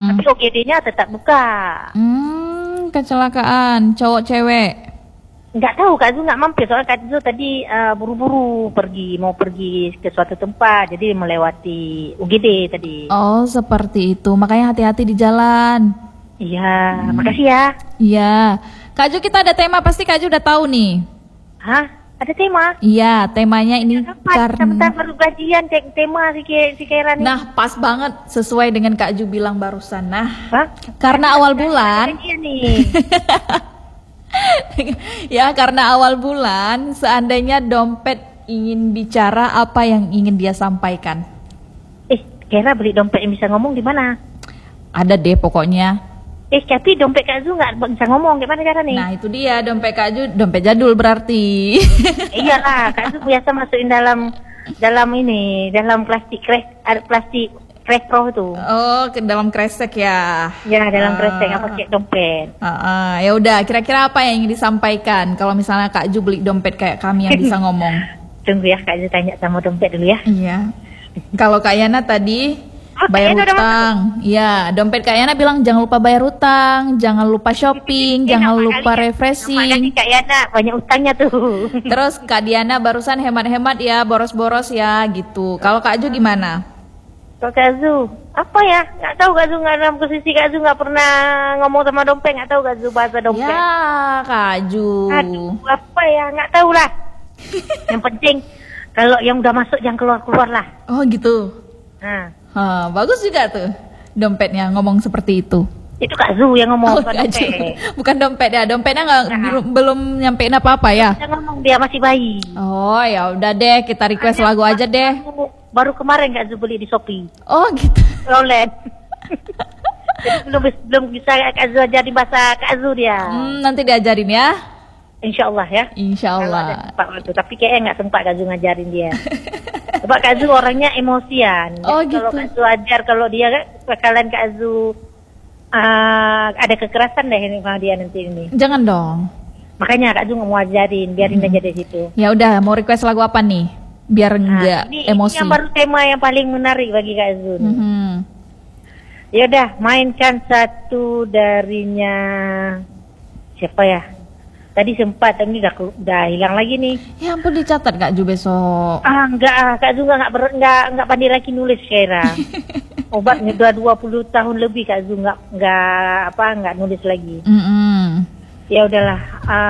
Tapi OGD-nya tetap buka. Kecelakaan cowok cewek. Nggak tahu, Kak Zu nggak mampir soalnya Kak Zu tadi buru-buru mau pergi ke suatu tempat, jadi melewati UGD tadi. Oh, seperti itu. Makanya hati-hati di jalan. Iya, makasih ya. Iya. Kak Ju, kita ada tema, pasti Kak Ju udah tahu nih. Hah? Ada tema? Iya, temanya ini Sebentar baru gajian tema si Kera nih. Nah, pas banget sesuai dengan Kak Ju bilang barusan. Nah, Hah? karena awal bulan. Gajian nih. Ya, karena awal bulan, seandainya dompet ingin bicara, apa yang ingin dia sampaikan? Kera beli dompet yang bisa ngomong di mana? Ada deh pokoknya. Tapi dompet Kak Zu nggak bisa ngomong, gimana cara nih? Nah, itu dia dompet Kak Ju, dompet jadul berarti. Iyalah, Kak Zu biasa masukin dalam plastik kresek itu. Oh, ke dalam kresek ya. Ya, dalam kresek nggak pakai dompet. Ya udah, kira-kira apa yang ingin disampaikan kalau misalnya Kak Ju beli dompet kayak kami yang bisa ngomong? Tunggu ya, Kak Ju tanya sama dompet dulu ya. Iya. Kalau Kak Yana tadi bayar hutang. Iya, dompet Kak Yana bilang jangan lupa bayar hutang, jangan lupa shopping, jangan lupa refreshing. Kak Yana banyak utangnya tuh. Terus Kak Diana barusan hemat-hemat ya, boros-boros ya gitu. Kalau Kak Ju gimana? Kalau Kak Zu, apa ya? Nggak tahu Kak Zu, nggak dalam posisi Kak Zu nggak pernah ngomong sama dompet, nggak tahu Kak Zu bahasa dompet. Ya, Kak Ju. Aduh, apa ya? Nggak tahu lah. Yang penting kalau yang udah masuk jangan keluar-keluar lah. Oh gitu. Nah. Bagus juga tuh dompetnya ngomong seperti itu. Itu Kak Zu yang ngomong, bukan Kak Ju. dompet. Bukan dompet ya, dompetnya belum nyampein apa-apa ya. Dia ngomong dia masih bayi. Oh ya udah deh, kita request lagu aja deh. Baru kemarin Kak Zu beli di Shopee. Oh gitu. Online. Jadi belum bisa Kak Zu ajarin bahasa Kak Zu dia. Nanti diajarin ya. Insya Allah ya. Insya Allah. Tapi kayaknya nggak sempat Kak Zu ngajarin dia. Sebab Kak Zu orangnya emosian. Oh gitu. Kalau Kak Zu ajar, kalau dia bakalan Kak Zu ada kekerasan deh sama dia nanti ini. Jangan dong. Makanya Kak Zu nggak mau ajarin, biarin aja di situ. Ya udah, mau request lagu apa nih? Biar enggak emosi. Ini yang baru tema yang paling menarik bagi Kak Zu. Ya udah, mainkan satu darinya siapa ya? Tadi sempat, tapi udah hilang lagi nih. Ya ampun, dicatat Kak Ju besok. Enggak, Kak Zu nggak pandai lagi nulis Kira. Obatnya udah 20 tahun lebih Kak Zu nggak nulis lagi. Ya udahlah,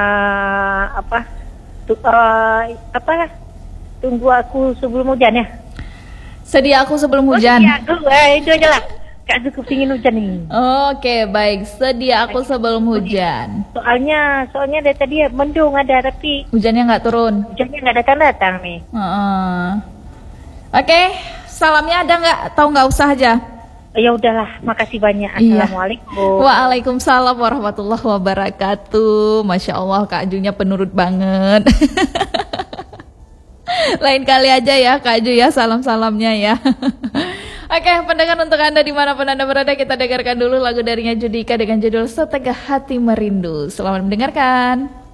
tunggu aku sebelum hujan ya. Sedia aku sebelum hujan. Sedia aku, itu aja lah. Kak Zu kepingin hujan nih. Oke, baik. Sedia aku sebelum hujan. Soalnya dari tadi mendung ada, tapi hujannya nggak turun. Hujannya nggak datang nih. Oke, salamnya ada nggak? Tahu nggak usah aja. Ya udahlah, makasih banyak. Assalamualaikum. Waalaikumsalam warahmatullahi wabarakatuh. Masya Allah, Kak Junya penurut banget. Lain kali aja ya Kak Ju ya, salam-salamnya ya. Oke, pendengar, untuk Anda dimanapun Anda berada, kita dengarkan dulu lagu darinya Judika dengan judul Setengah Hati Merindu. Selamat mendengarkan.